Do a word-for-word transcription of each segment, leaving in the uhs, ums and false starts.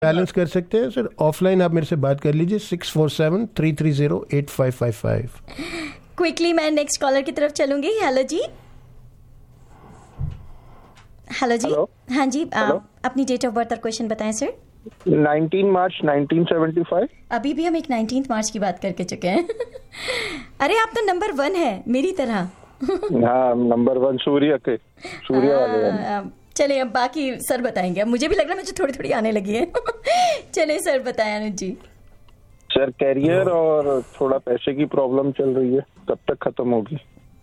Balance कर सकते हैं सर। ऑफलाइन आप मेरे से बात कर लीजिए six four seven three three zero eight five five five. Quickly मैं नेक्स्ट कॉलर की तरफ चलूंगी। हेलो जी। हेलो जी। Hello? हाँ जी, Hello? आप अपनी डेट ऑफ बर्थ और क्वेश्चन बताएं sir. Nineteen March nineteen seventy five. अभी भी हम एक नाइनटीन मार्च की बात करके चुके हैं। अरे आप तो नंबर वन है मेरी तरह। हाँ, नंबर वन सूर्य के सूर्य वाले हैं। चलिए अब बाकी सर बताएंगे। अब मुझे भी लग रहा है मुझे थोड़ी थोड़ी आने लगी है। चलिए सर बताएं अनुज जी। सर कैरियर और थोड़ा पैसे की प्रॉब्लम चल रही है, कब तक खत्म होगी?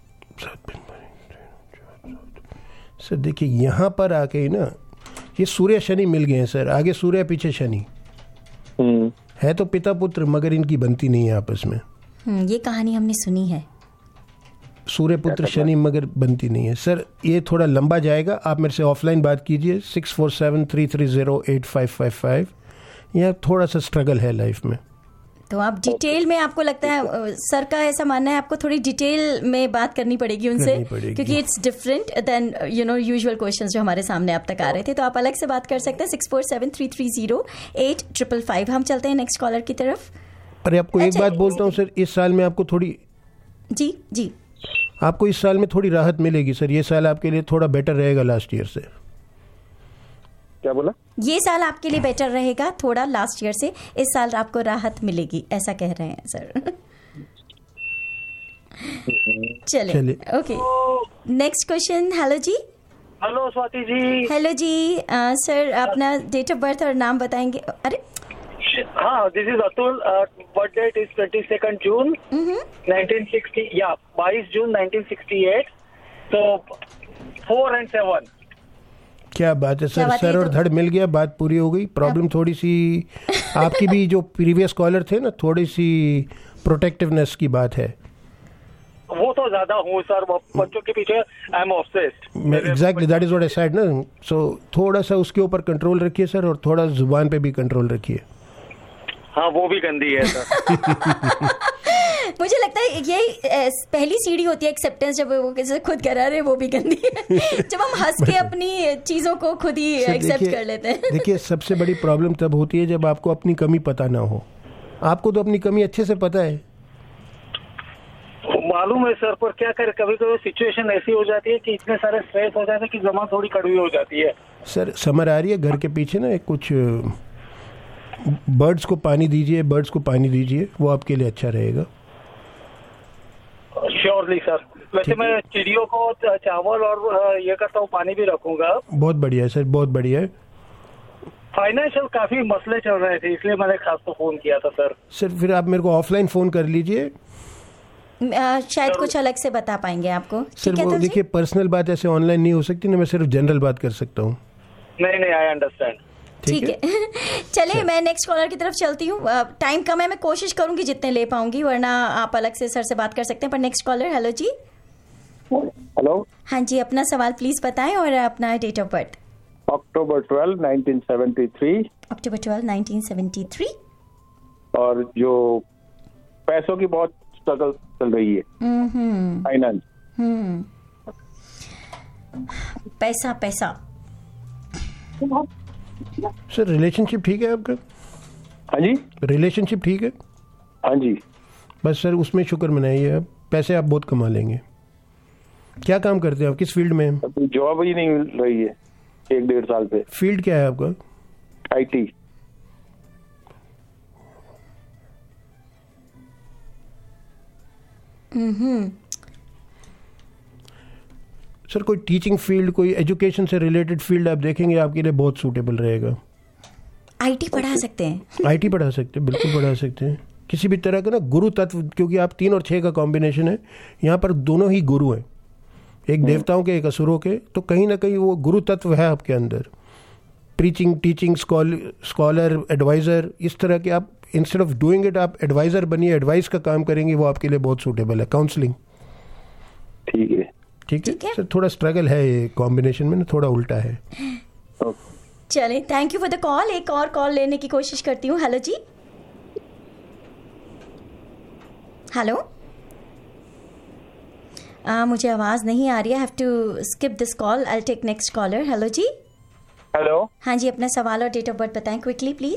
सर देखिए यहाँ पर आके ही ना ये सूर्य शनि मिल गए हैं सर। आगे सूर्य पीछे शनि हम्म है तो पिता पुत्र, मगर इनकी बनती नहीं है आपस में। हम्म, ये कहानी हमने सुनी है। सूर्य पुत्र शनि मगर बनती नहीं है सर। ये थोड़ा लंबा जाएगा, आप मेरे से ऑफलाइन बात कीजिए six four seven three three zero eight five five five. यह थोड़ा सा स्ट्रगल है लाइफ में। तो आप डिटेल में, आपको लगता है सर का ऐसा मानना है आपको थोड़ी डिटेल में बात करनी पड़ेगी उनसे, करनी पड़ेगी। क्योंकि it's different then you know usual questions जो हमारे सामने अब तक आ रहे थे। तो आप अलग से बात कर सकते हैं six four seven three three zero eight triple five. हम चलते हैं नेक्स्ट कॉलर की तरफ। अरे आपको एक अच्छा, बात बोलता हूँ सर, इस साल में आपको थोड़ी जी जी आपको इस साल में थोड़ी राहत मिलेगी सर। ये साल आपके लिए थोड़ा बेटर रहेगा लास्ट ईयर से। क्या बोला? ये साल आपके लिए बेटर रहेगा थोड़ा लास्ट ईयर से। इस साल आपको राहत मिलेगी, ऐसा कह रहे हैं सर। चले ओके नेक्स्ट क्वेश्चन। हेलो जी। हेलो स्वाति जी। हेलो जी। आ, सर अपना डेट ऑफ बर्थ और नाम बताएंगे। अरे हाँ, this is Atul. Birth date is twenty second June nineteen sixty, या बाईस जून नाइनटीन सिक्सटी एट। तो फोर एंड सेवन। क्या बात है सर। सर और तो? धड़ मिल गया, बात पूरी हो गई। प्रॉब्लम थोड़ी सी आपकी भी, जो प्रीवियस कॉलर थे ना, थोड़ी सी प्रोटेक्टिवनेस की बात है। वो तो ज्यादा हूँ सर, बच्चों के पीछे I am obsessed. Exactly that is what I said ना। सो थोड़ा सा उसके ऊपर कंट्रोल रखिए सर, और थोड़ा जुबान पे भी कंट्रोल रखिए। हाँ, वो भी गंदी है सर। मुझे लगता है यही पहली सीढ़ी होती है एक्सेप्टेंस, जब वो किसी खुद करा रहे वो भी गंदी है। जब हम हंस के अपनी चीजों को खुद ही एक्सेप्ट कर लेते हैं। देखिए सबसे बड़ी प्रॉब्लम तब होती है जब आपको अपनी कमी पता ना हो। आपको तो अपनी कमी अच्छे से पता है। मालूम है सर, पर क्या करे, कभी कभी सिचुएशन ऐसी हो जाती है कि इतने सारे स्ट्रेस हो जाते हैं कि जमा थोड़ी कड़वी हो जाती है। सर समर आ रही है, घर के पीछे ना एक कुछ बर्ड्स को पानी दीजिए, बर्ड्स को पानी दीजिए, वो आपके लिए अच्छा रहेगा। Surely sir. वैसे मैं चिड़ियों को चावल और ये करता हूँ, पानी भी रखूंगा। बहुत बढ़िया है सर, बहुत बढ़िया है। फाइनेंशियल काफी मसले चल रहे थे, इसलिए मैंने खास को फोन किया था सर। सर फिर आप मेरे को ऑफलाइन फोन कर लीजिए। आ, शायद कुछ अलग से बता पाएंगे आपको। सर वो देखिए पर्सनल बात ऐसे ऑनलाइन नहीं हो सकती ना, मैं सिर्फ जनरल बात कर सकता हूँ। नहीं नहीं, आई अंडरस्टैंड। ठीक है। चलिए मैं नेक्स्ट कॉलर की तरफ चलती हूँ। टाइम कम है, मैं कोशिश करूंगी जितने ले पाऊंगी, वरना आप अलग से सर से बात कर सकते हैं। पर नेक्स्ट कॉलर। हेलो जी। हेलो। हाँ जी, अपना सवाल प्लीज बताएं और अपना date of birth. October twelve nineteen seventy three. October twelve nineteen seventy three. और जो पैसों की बहुत स्ट्रगल चल रही है, फाइनेंस। हम्म पैसा पैसा। सर रिलेशनशिप ठीक है आपका? हाँ जी। रिलेशनशिप ठीक है? हाँ जी। बस सर उसमें शुक्र मनाइए, आप पैसे आप बहुत कमा लेंगे। क्या काम करते हैं आप, किस फील्ड में हैं? अभी जॉब ही नहीं मिल रही है एक डेढ़ साल से। फील्ड क्या है आपका? आईटी। हम्म सर कोई टीचिंग फील्ड, कोई एजुकेशन से रिलेटेड फील्ड आप देखेंगे, आपके लिए बहुत सूटेबल रहेगा। आईटी पढ़ा सकते हैं? आईटी पढ़ा सकते हैं, बिल्कुल पढ़ा सकते हैं। किसी भी तरह का ना गुरु तत्व, क्योंकि आप तीन और छः का कॉम्बिनेशन है, यहाँ पर दोनों ही गुरु हैं, एक देवताओं के एक असुरों के। तो कहीं ना कहीं वो गुरु तत्व है आपके अंदर। प्रीचिंग, टीचिंग, स्कॉलर, एडवाइज़र, इस तरह के आप इंस्टेड ऑफ डूइंग इट आप एडवाइज़र बनिए, एडवाइस का काम करेंगे, वो आपके लिए बहुत सूटेबल है। काउंसलिंग। ठीक है। ठीक है सर, थोड़ा स्ट्रगल है ये कॉम्बिनेशन में ना, थोड़ा उल्टा है। चलिए thank you for the call. एक और कॉल लेने की कोशिश करती हूँ। हेलो जी। हेलो। मुझे आवाज नहीं आ रही है। Have to skip this call. I take next collar. Hello ji. Hello. हाँ जी, अपना सवाल और डेट ऑफ बर्थ बताएं क्विकली प्लीज।